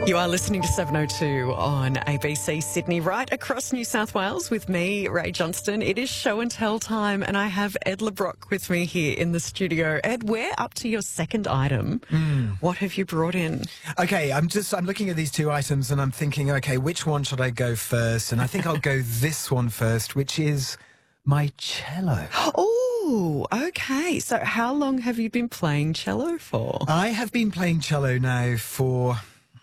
You are listening to 702 on ABC Sydney, right across New South Wales with me, Ray Johnston. It is show and tell time, and I have Ed LeBrock with me here in the studio. Ed, we're up to your second item. What have you brought in? Okay, I'm looking at these two items and I'm thinking, okay, which one should I go first? And I think I'll go this one first, which is my cello. Oh, okay. So how long have you been playing cello for? I have been playing cello now for,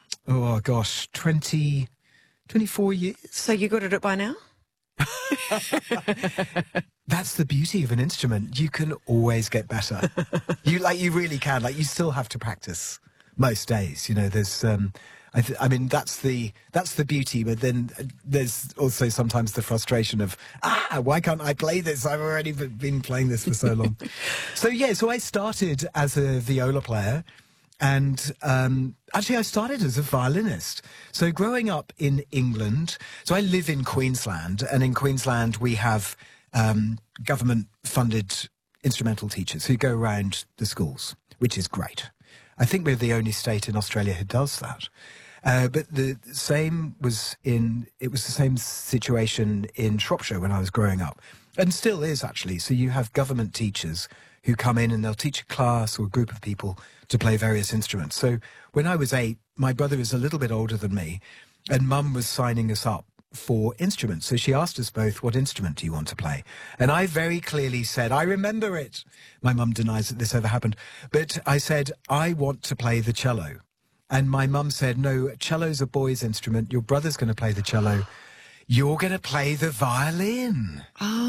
24 years. So you're good at it by now? That's the beauty of an instrument. You can always get better. You really can. Like, you still have to practice most days. You know, there's, I mean, that's the beauty. But then there's also sometimes the frustration of, why can't I play this? I've already been playing this for so long. So I started as a viola player. And actually, I started as a violinist. So growing up in England, so I live in Queensland, and in Queensland we have government-funded instrumental teachers who go around the schools, which is great. I think we're the only state in Australia who does that. But the same was the same situation in Shropshire when I was growing up, and still is actually. So you have government teachers who come in and they'll teach a class or a group of people to play various instruments. So when I was 8, my brother is a little bit older than me, and Mum was signing us up for instruments. So she asked us both, what instrument do you want to play? And I very clearly said, I remember it. My mum denies that this ever happened. But I said, I want to play the cello. And my mum said, no, cello's a boy's instrument. Your brother's going to play the cello. You're going to play the violin.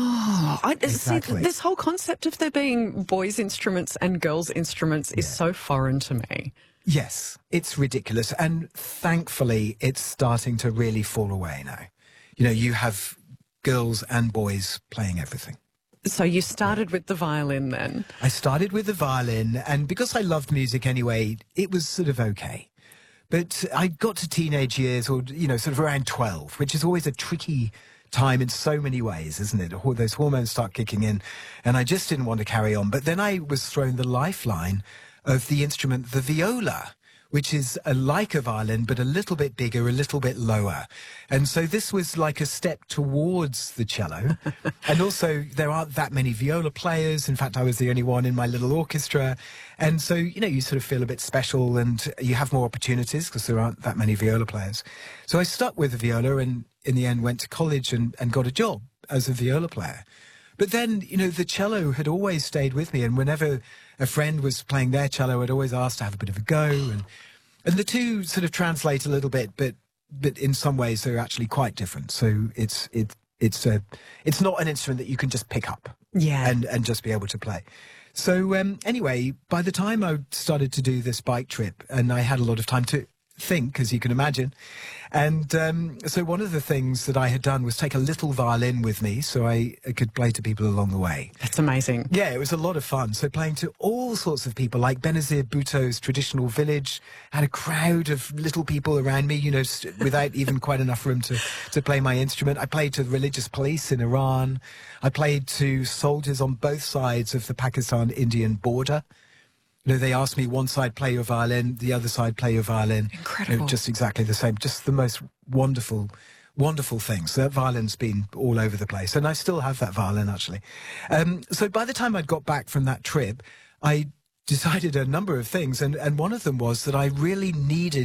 Oh, exactly. See, this whole concept of there being boys' instruments and girls' instruments is so foreign to me. Yes, it's ridiculous. And thankfully, it's starting to really fall away now. You know, you have girls and boys playing everything. So you started with the violin then? I started with the violin, and because I loved music anyway, it was sort of okay. But I got to teenage years, or, you know, sort of around 12, which is always a tricky time in so many ways, isn't it? Those hormones start kicking in, and I just didn't want to carry on. But then I was thrown the lifeline of the instrument, the viola, which is like a violin, but a little bit bigger, a little bit lower. And so this was like a step towards the cello. And also, there aren't that many viola players. In fact, I was the only one in my little orchestra. And so, you know, you sort of feel a bit special and you have more opportunities because there aren't that many viola players. So I stuck with the viola and in the end went to college and got a job as a viola player. But then, you know, the cello had always stayed with me, and whenever a friend was playing their cello, I'd always ask to have a bit of a go. And the two sort of translate a little bit, but in some ways they're actually quite different. So it's not an instrument that you can just pick up and just be able to play. So anyway, by the time I started to do this bike trip, and I had a lot of time to think, as you can imagine. And so one of the things that I had done was take a little violin with me so I could play to people along the way. That's amazing. Yeah, it was a lot of fun. So playing to all sorts of people, like Benazir Bhutto's traditional village, had a crowd of little people around me, you know, without even quite enough room to play my instrument. I played to the religious police in Iran. I played to soldiers on both sides of the Pakistan-Indian border. You know, they asked me, one side play your violin, the other side play your violin. Incredible. You know, just exactly the same. Just the most wonderful things. So that violin's been all over the place. And I still have that violin, actually. So by the time I'd got back from that trip, I decided a number of things. And one of them was that I really needed